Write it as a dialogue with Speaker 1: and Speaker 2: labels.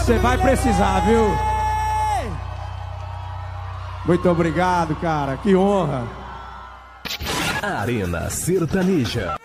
Speaker 1: Você vai precisar, viu? Muito obrigado, cara. Que honra.
Speaker 2: Arena Sertaneja.